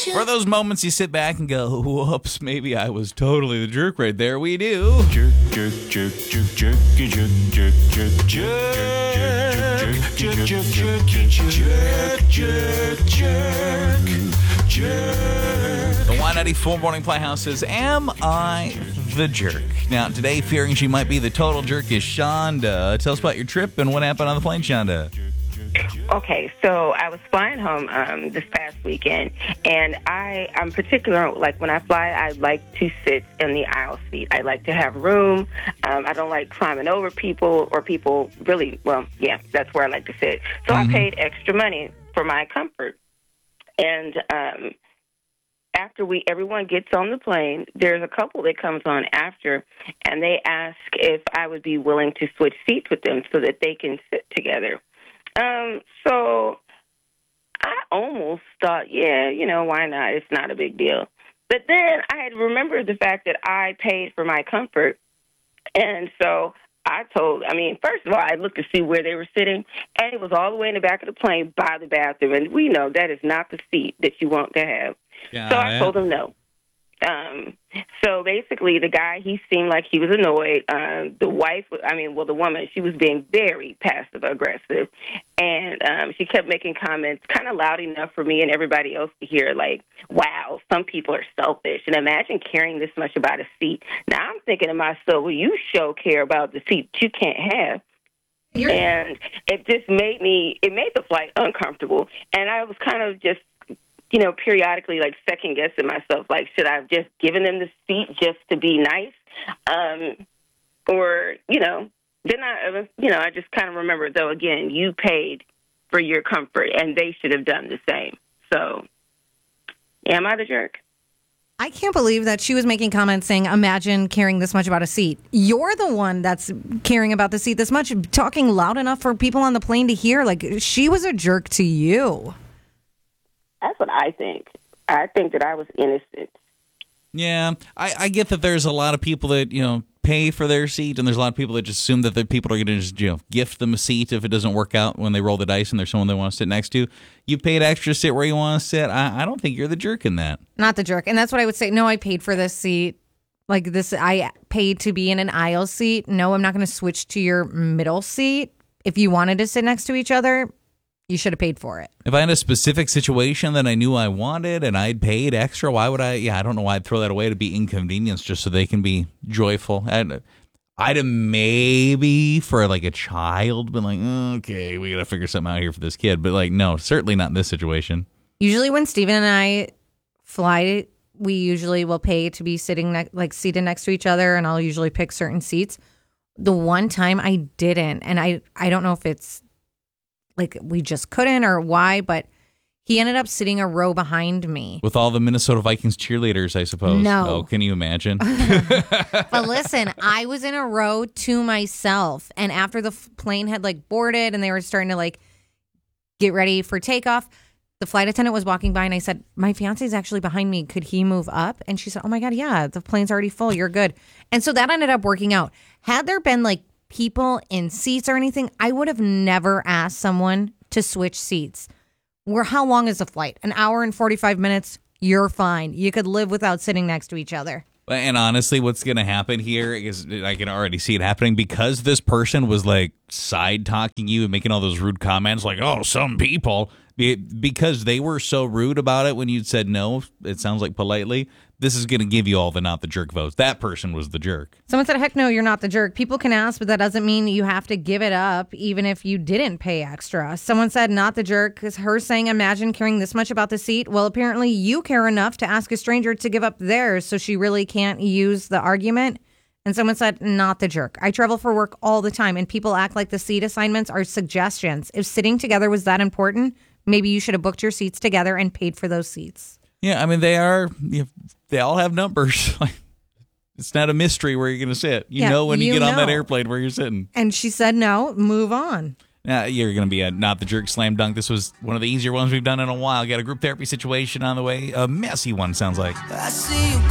For those moments you sit back and go, whoops, maybe I was totally the jerk right there. We do. Jerk, jerk, jerk, jerk, jerk, jerk, jerk, jerk, jerk, jerk, jerk. The 194 Morning Playhouse says, am I the jerk? Now, today, fearing she might be the total jerk is Shonda. Tell us about your trip and what happened on the plane, Shonda. Okay, so I was flying home this past weekend, and I'm particular, like when I fly, I like to sit in the aisle seat. I like to have room. I don't like climbing over people or people really, well, yeah, that's where I like to sit. So I paid extra money for my comfort. And after everyone gets on the plane, there's a couple that comes on after, and they ask if I would be willing to switch seats with them so that they can sit together. So I almost thought, yeah, why not? It's not a big deal. But then I had remembered the fact that I paid for my comfort. And so first of all, I looked to see where they were sitting, and it was all the way in the back of the plane by the bathroom. And we know that is not the seat that you want to have. So I told them no. So basically the guy, he seemed like he was annoyed. The wife, the woman, she was being very passive aggressive, and she kept making comments kind of loud enough for me and everybody else to hear, like, wow, some people are selfish, and imagine caring this much about a seat. Now I'm thinking to myself, well, you sure care about the seat you can't have. And it just made the flight uncomfortable, and I was kind of just periodically, like, second-guessing myself, like, should I have just given them the seat just to be nice? Then I just kind of remembered, though, again, you paid for your comfort, and they should have done the same. So, am I the jerk? I can't believe that she was making comments saying, imagine caring this much about a seat. You're the one that's caring about the seat this much, talking loud enough for people on the plane to hear. Like, she was a jerk to you. That's what I think. I think that I was innocent. Yeah, I get that there's a lot of people that, pay for their seat, and there's a lot of people that just assume that the people are going to just, gift them a seat if it doesn't work out when they roll the dice and there's someone they want to sit next to. You paid extra to sit where you want to sit. I don't think you're the jerk in that. Not the jerk. And that's what I would say. No, I paid for this seat. Like this, I paid to be in an aisle seat. No, I'm not going to switch to your middle seat. If you wanted to sit next to each other, you should have paid for it. If I had a specific situation that I knew I wanted and I'd paid extra, why would I? Yeah, I don't know why I'd throw that away to be inconvenienced just so they can be joyful. I'd have maybe for like a child been like, okay, we got to figure something out here for this kid. But like, no, certainly not in this situation. Usually when Steven and I fly, we usually will pay to be seated next to each other, and I'll usually pick certain seats. The one time I didn't, and I don't know if it's like we just couldn't or why, but he ended up sitting a row behind me. With all the Minnesota Vikings cheerleaders, I suppose. No. Oh, can you imagine? But listen, I was in a row to myself, and after the plane had boarded and they were starting to get ready for takeoff, the flight attendant was walking by and I said, my fiance's actually behind me. Could he move up? And she said, oh my God, yeah, the plane's already full. You're good. And so that ended up working out. Had there been people in seats or anything, I would have never asked someone to switch seats. How long is the flight? An hour and 45 minutes? You're fine. You could live without sitting next to each other. And honestly, what's going to happen here is I can already see it happening because this person was side talking you and making all those rude comments like, oh, some people, because they were so rude about it when you said no, it sounds like politely. This is going to give you all the not the jerk votes. That person was the jerk. Someone said, heck no, you're not the jerk. People can ask, but that doesn't mean you have to give it up, even if you didn't pay extra. Someone said, not the jerk, because her saying, imagine caring this much about the seat. Well, apparently you care enough to ask a stranger to give up theirs, so she really can't use the argument. And someone said, not the jerk. I travel for work all the time, and people act like the seat assignments are suggestions. If sitting together was that important, maybe you should have booked your seats together and paid for those seats. Yeah, I mean, they all have numbers. It's not a mystery where you're going to sit. You know when you get on that airplane where you're sitting. And she said no, move on. Now, you're going to be a not the jerk slam dunk. This was one of the easier ones we've done in a while. Got a group therapy situation on the way. A messy one, sounds like. I see you.